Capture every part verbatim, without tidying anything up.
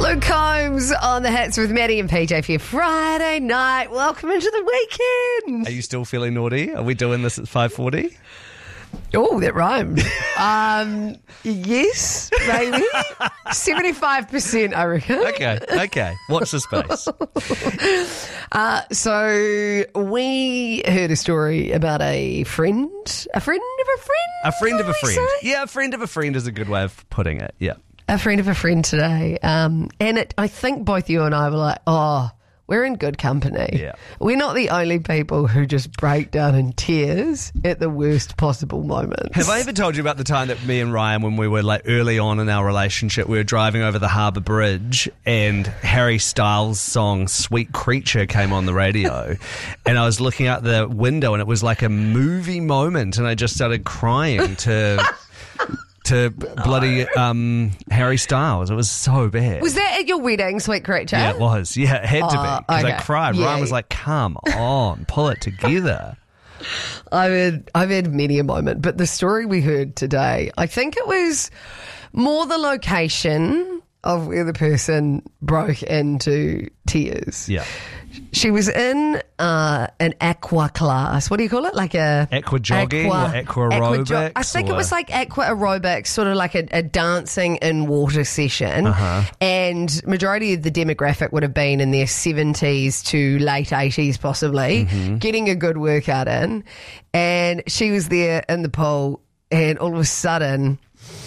Luke Combs on the hits with Maddie and P J for your Friday night. Welcome into the weekend. Are you still feeling naughty? Are we doing this at five forty? Oh, that rhymed. um, yes, maybe. seventy-five percent, I reckon. Okay, okay. Watch the space. Uh, so we heard a story about a friend, a friend of a friend? A friend of a shall we friend. say? Yeah, a friend of a friend is a good way of putting it. Yeah. A friend of a friend today. Um, and it, I think both you and I were like, oh, we're in good company. Yeah. We're not the only people who just break down in tears at the worst possible moments. Have I ever told you about the time that me and Ryan, when we were like early on in our relationship, we were driving over the Harbour Bridge and Harry Styles' song Sweet Creature came on the radio and I was looking out the window and it was like a movie moment and I just started crying to... to bloody um, Harry Styles. It was so bad. Was that at your wedding, Sweet Creature? Yeah, it was. Yeah, it had to be. Oh, Because okay. I cried. Yeah. Ryan was like, come on, pull it together. I've had, I've had many a moment, but the story we heard today, I think it was more the location of where the person broke into tears. Yeah. She was in uh, an aqua class. What do you call it? Like a... Aqua jogging or aqua aerobics? jo- I think or... it was like aqua aerobics, sort of like a, a dancing in water session. Uh-huh. And majority of the demographic would have been in their seventies to late eighties possibly, Mm-hmm. getting a good workout in. And she was there in the pool and all of a sudden...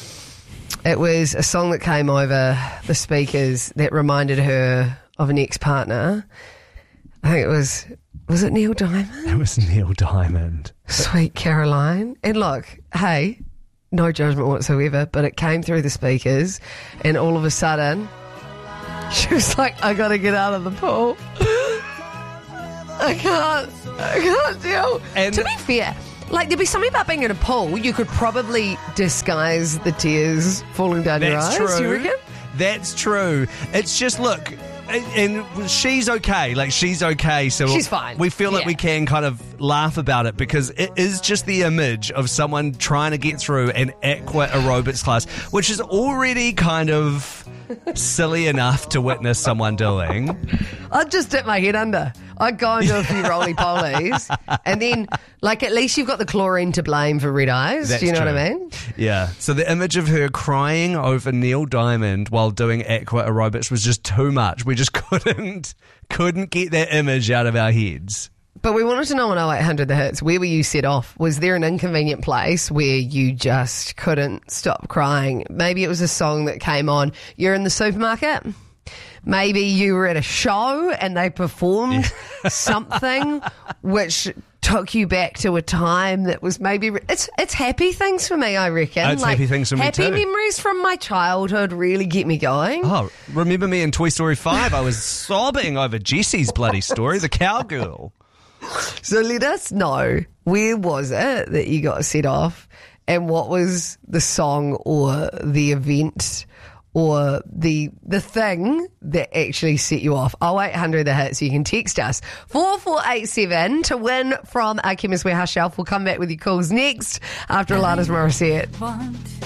It was a song that came over the speakers that reminded her of an ex-partner. I think it was, was it Neil Diamond? It was Neil Diamond. Sweet Caroline. And look, hey, no judgment whatsoever, but it came through the speakers and all of a sudden she was like, I gotta get out of the pool. I can't, I can't deal. And to be fair, like there'd be something about being in a pool, you could probably disguise the tears falling down your eyes. That's You true. reckon? That's true. It's just, look, and, and she's okay. Like, she's okay. So She's fine. We feel like Yeah. we can kind of laugh about it because it is just the image of someone trying to get through an aqua aerobics class, which is already kind of silly enough to witness someone doing. I'd just dip my head under. I'd go and do a few roly-polies and then, like, at least you've got the chlorine to blame for red eyes. That's Do you know true. what I mean? Yeah. So the image of her crying over Neil Diamond while doing aqua aerobics was just too much. We just couldn't couldn't get that image out of our heads. But we wanted to know on oh eight hundred The Hits, where were you set off? Was there an inconvenient place where you just couldn't stop crying? Maybe it was a song that came on. You're in the supermarket. Maybe you were at a show and they performed something which took you back to a time that was maybe... It's it's happy things for me, I reckon. It's happy things for me happy too. memories from my childhood really get me going. Oh, remember me in Toy Story five? I was sobbing over Jessie's bloody story, the cowgirl. So let us know, where was it that you got set off and what was the song or the event or the the thing that actually set you off? oh eight hundred The Hits. You can text us four four eight seven to win from our Chemist Warehouse shelf. We'll come back with your calls next after Alanis Morissette.